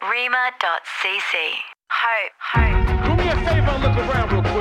Rima.cc. Hope. Do me a favor and look around real quick.